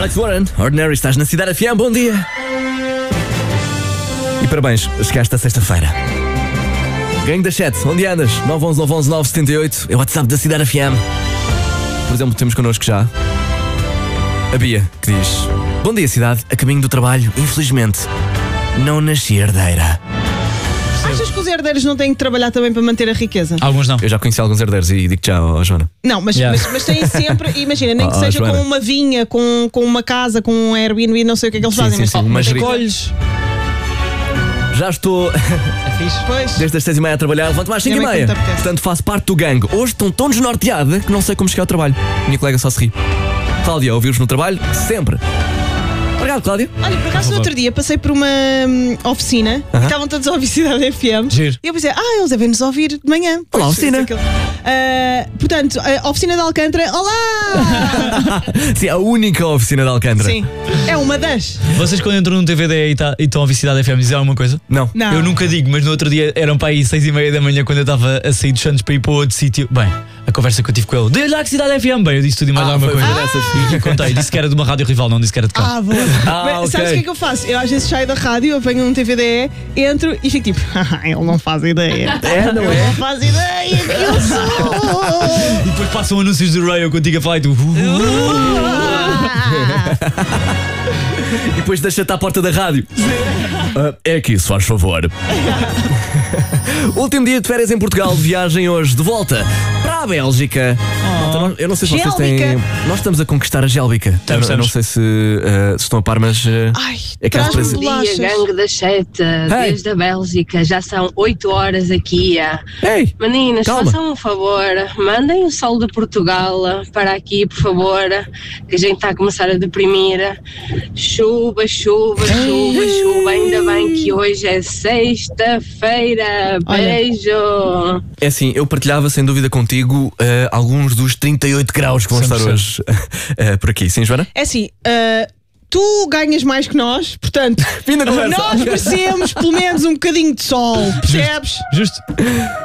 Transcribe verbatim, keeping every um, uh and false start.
Alex Warren, Ordinary, estás na Cidade F M, bom dia. E parabéns, chegaste a sexta-feira. Gangue das sete, onde andas? nove um um nove um um nove sete oito, é o WhatsApp da Cidade F M. Por exemplo, temos connosco já a Bia, que diz: bom dia, cidade, a caminho do trabalho, infelizmente não nasci herdeira. Achas que os herdeiros não têm que trabalhar também para manter a riqueza? Alguns não. Eu já conheci alguns herdeiros e digo já, ó, Joana. Não, mas, Yeah. mas, mas têm sempre, imagina, nem que Oh, oh, seja Joana. com uma vinha, com, com uma casa, com um Airbnb, não sei o que é que eles Sim, fazem. sim, mas sim, oh, uma mas é gerica. Colhes. Já estou É fixe. Pois. desde as seis e meia a trabalhar, levanto-me às cinco e Minha mãe meia. conta porque- Portanto, faço parte do gangue. Hoje estão tão desnorteada que não sei como chegar ao trabalho. Minha colega só se ri. Cláudia, ouvi-vos no trabalho? Sempre. Obrigado, Cláudia. Olha, por acaso no outro dia passei por uma hum, oficina e estavam todos a ouvir Cidade F M. Giro. E eu pensei, ah, eles devem nos ouvir de manhã. Olá, Pois, oficina. aquilo. Ah, portanto, a oficina de Alcântara, olá! Sim, a única oficina de Alcântara. Sim, é uma das. Vocês quando entram num T V D e tá- e estão a Cidade F M dizem alguma coisa? Não. Não. Eu nunca digo, mas no outro dia eram para aí seis e meia da manhã quando eu estava a sair dos Santos para ir para outro sítio. Bem, a conversa que eu tive com ele, diz lá que Cidade F M. Bem, eu disse tudo e mais Ah, alguma foi coisa. uma dessas. E contei, disse que era de uma rádio rival, não disse que era de cá. Ah, boa. Ah, Mas ok. sabes o que é que eu faço? Eu às vezes saio da rádio, apanho um T V D E, entro e fico tipo, "Ah, ele não faz ideia. É, não Ele é? não faz ideia que eu sou. E depois passam anúncios do Ray, eu contigo a falar e tu. E depois deixa-te à porta da rádio. Ah, é aqui, se faz favor. Último dia de férias em Portugal, viagem hoje de volta para a Bélgica. Malta, nós- eu não sei se vocês têm. Gélbica. Nós estamos a conquistar a Gélbica. Estamos, eu, eu não sei estamos. se, ah, se estão a par, mas. ah, Ai, É que às traz-me vezes- bolachas. Dia, gangue das sete, desde a Bélgica, já são oito horas aqui. ah. Ei! Meninas, Calma. façam um favor, mandem o sol de Portugal para aqui, por favor, que a gente está a começar a deprimir. Chuva, chuva, chuva, chuva, ainda bem que hoje é sexta-feira. Olha. Beijo! É assim, eu partilhava sem dúvida contigo ah, alguns dos trinta e oito graus que vão estar cem por hoje ah, por aqui. Sim, Joana? É assim, ah, tu ganhas mais que nós, portanto, Fim da conversa. nós merecemos pelo menos um bocadinho de sol, percebes? Justo.